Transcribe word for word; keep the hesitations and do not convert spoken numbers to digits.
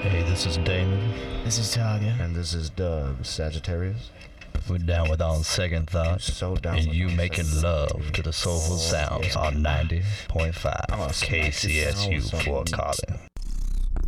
Hey, this is Damon. This is Target. And this is Dub, Sagittarius. We're down with On Second Thought. So down and with you On making Second love Thought. to the soulful Oh, sounds yeah. on ninety point five I'ma smack K C S U this sound Fort so- Collins.